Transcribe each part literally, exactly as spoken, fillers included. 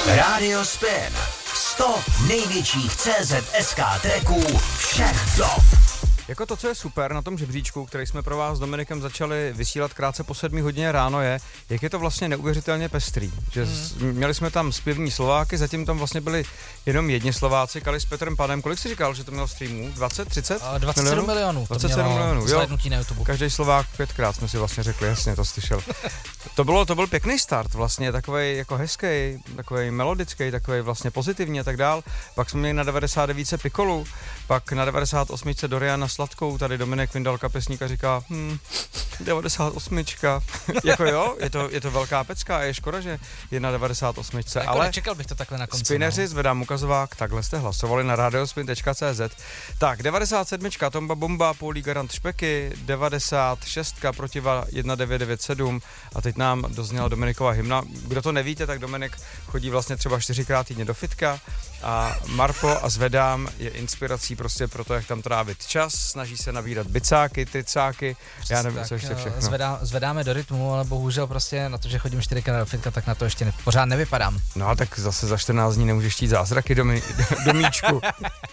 Radio Spin. sto největších C Z S K tracků všech dob. Jako to, co je super na tom žebříčku, který jsme pro vás s Dominikem začali vysílat krátce po sedmí hodině ráno, je, jak je to vlastně neuvěřitelně pestrý. Že hmm. měli jsme tam zpěvní Slováky, zatím tam vlastně byli jenom jedni Slováci, Kali s Petrem Panem. Kolik jsi říkal, že to mělo streamů? dvacet, třicet? Uh, dvacet sedm milionů. dvacet sedm milionů, jo. Na YouTube. Každý Slovák pětkrát jsme si vlastně řekli, jasně, to slyšel. to, bylo, to byl pěkný start vlastně, takovej jako hezký, takovej melodický, takovej vlastně pozitivní a tak dál. Pak jsme měli na devadesát devět Pikolu, pak na devadesát osm Doriana Sladkou, tady Dominik vyndal kapesník a říká, hm, devadesát osm jako jo, je to, je to velká pecka a je škoda, že je na devadesát osm jako ale nečekal bych to takhle na konci. Spineři, zvedám ukazovák, takhle jste hlasovali na radiospin tečka cé zet. Tak, devadesát sedm Tomba Bomba, Polí Garant Špeky, devadesát šest Protiva jedna devět devět sedm a teď nám dozněla Dominikova hymna. Kdo to nevíte, tak Dominik chodí vlastně třeba čtyřikrát týdně do fitka a Marpo a Zvedám je inspirací prostě pro to, jak tam trávit čas, snaží se nabírat bicáky, tricáky, přesně já nevím, tak, co ještě všechno. Zvedá, zvedáme do rytmu, ale bohužel prostě na to, že chodím čtyřikrát do fitka, tak na to ještě ne, pořád nevypadám. No a tak zase za čtrnáct dní nemůžeš chtít zázraky do, mi, do míčku.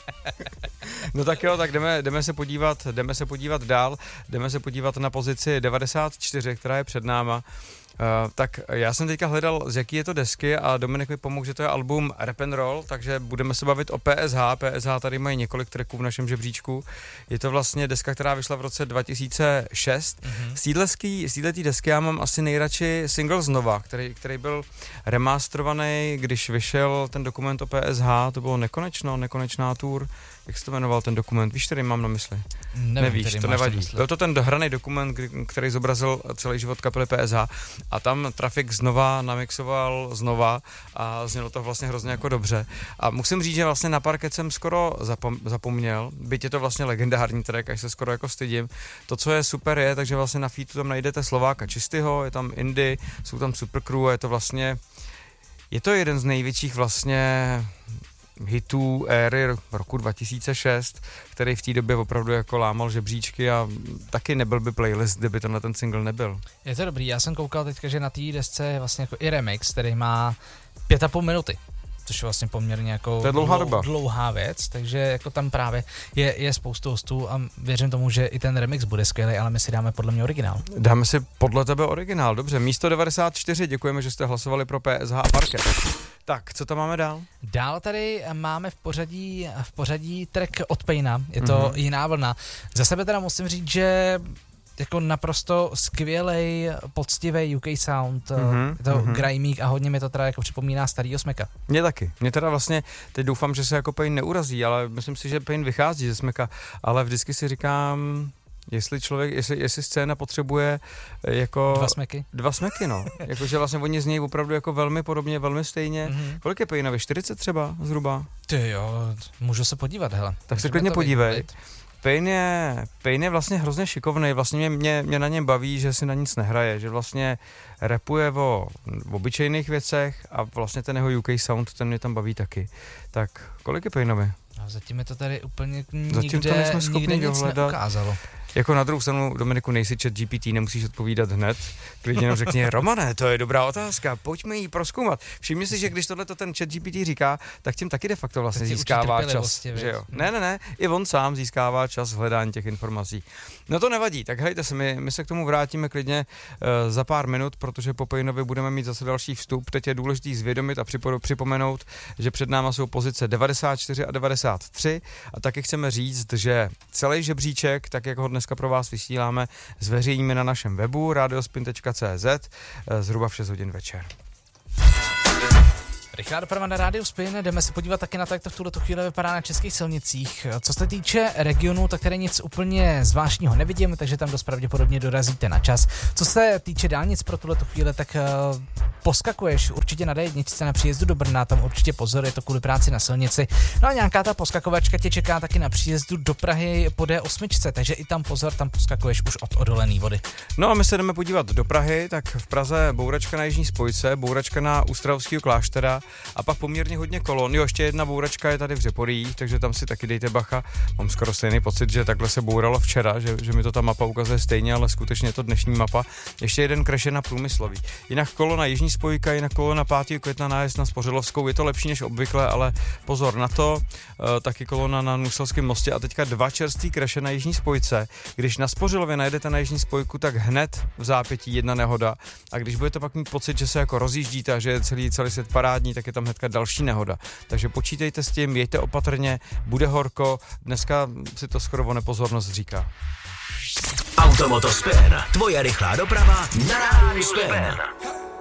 No tak jo, tak jdeme, jdeme, se podívat, jdeme se podívat dál, jdeme se podívat na pozici devadesát čtyři, která je před náma. Uh, tak já jsem teďka hledal, z jaký je to desky a Dominik mi pomohl, že to je album Rap and Roll, takže budeme se bavit o P S H. P S H tady mají několik tracků v našem žebříčku. Je to vlastně deska, která vyšla v roce dva tisíce šest. Mm-hmm. Z této desky já mám asi nejradši single Znova, který, který byl remasterovaný, když vyšel ten dokument o P S H, to bylo Nekonečno, Nekonečná tour. Jak se to jmenoval ten dokument? Víš, který mám na mysli? Nevím, Nevíš, to nevadí. Byl to ten dohraný dokument, který zobrazil celý život kapely P S H a tam Trafik znova namixoval znova a znělo to vlastně hrozně jako dobře. A musím říct, že vlastně na parket jsem skoro zapom- zapomněl, byť je to vlastně legendární track, až se skoro jako stydím. To, co je super je, takže vlastně na featu tam najdete Slováka Čistýho, je tam Indy, jsou tam Supercrew a je to vlastně, je to jeden z největších vlastně hitů éry roku dva tisíce šest, který v té době opravdu jako lámal žebříčky a taky nebyl by playlist, kdyby to na ten single nebyl. Je to dobrý, já jsem koukal teďka, že na té desce je vlastně jako i remix, který má pět a půl minuty, což je vlastně poměrně jako to je dlouhá, dlou, dlouhá věc, takže jako tam právě je, je spoustu hostů a věřím tomu, že i ten remix bude skvělý, ale my si dáme podle mě originál. Dáme si podle tebe originál, dobře, místo devadesát čtyři, děkujeme, že jste hlasovali pro P S H a Parket. Tak, co tam máme dál? Dál tady máme v pořadí, v pořadí track od Paina, je to mm-hmm. Jiná vlna. Za sebe teda musím říct, že jako naprosto skvělej, poctivý U K sound, mm-hmm, je to mm-hmm. grajmík a hodně mi to teda jako připomíná starýho Smeka. Mně taky, mě teda vlastně, teď doufám, že se jako Pain neurazí, ale myslím si, že Pain vychází ze Smeka, ale vždycky si říkám, jestli člověk, jestli, jestli scéna potřebuje jako... Dva smeky. Dva smeky, no. Jakože vlastně oni znějí opravdu jako velmi podobně, velmi stejně. Mm-hmm. Kolik je Painovi? čtyřicet třeba zhruba? Ty jo, můžu se podívat, hele. Tak se klidně podívej. Pain je, Pain je vlastně hrozně šikovnej, vlastně mě, mě, mě na něm baví, že si na nic nehraje, že vlastně rapuje o, o obyčejných věcech a vlastně ten jeho U K sound, ten mě tam baví taky. Tak kolik je Painovi? A zatím je to tady úplně zatím nikde, to nejsme schopni nikde nic dohledat. Neukázalo. Jako na druhou stranu, Dominiku, nejsi chat G P T, nemusíš odpovídat hned. Klidně jenom řekni, Romane, to je dobrá otázka, pojďme ji prozkoumat. Všimni si, že když tohle ten chat G P T říká, tak tím taky de facto vlastně získává čas. Že jo? Ne, ne, ne, i on sám získává čas hledání těch informací. No to nevadí, tak hejte se, my, my se k tomu vrátíme klidně uh, za pár minut, protože po Painovi budeme mít zase další vstup. Teď je důležitý zvědomit a připo- připomenout, že před náma jsou pozice devadesát čtyři a devadesát tři a taky chceme říct, že celý žebříček, tak jak ho dneska pro vás vysíláme, zveřejníme na našem webu radiospin tečka cé zet zhruba v šest hodin večer. Rychlá doprava na Rádiu Spin, jdeme se podívat taky na to, jak to v tuto chvíli vypadá na českých silnicích. Co se týče regionu, tak tady nic úplně zvláštního nevidím, takže tam dost pravděpodobně dorazíte na čas. Co se týče dálnic pro tuto chvíli, tak uh, poskakuješ určitě na D jedna na příjezdu do Brna, tam určitě pozor, je to kvůli práci na silnici. No a nějaká ta poskakovačka tě čeká taky na příjezdu do Prahy po D osm, takže i tam pozor, tam poskakuješ už od odolený vody. No a my se jdeme podívat do Prahy, tak v Praze bouračka na jižní spojce, bouračka na Ústravského kláštera, a pak poměrně hodně kolon. Jo, ještě jedna bouračka je tady v Řeporyjích, takže tam si taky dejte bacha. Mám skoro stejný pocit, že takhle se bouralo včera, že, že mi to ta mapa ukazuje stejně, ale skutečně je to dnešní mapa. Ještě jeden crash je na Průmyslový. Jinak kolona Jižní spojka, jinak kolona pátého května nájezd na Spořilovskou, je to lepší než obvykle, ale pozor na to, e, taky kolona na Nuselském mostě a teďka dva čerstvý crashe na Jižní spojce. Když na Spořilově najdete na Jižní spojku, tak hned v zápětí jedna nehoda a když budete pak mít pocit, že se jako rozjíždíte a že je celý, celý svět parádní, tak je tam hnedka další nehoda. Takže počítejte s tím, jeďte opatrně, bude horko, dneska si to skoro o nepozornost říká. Automoto Spin, tvoje rychlá doprava na rádiu Spin.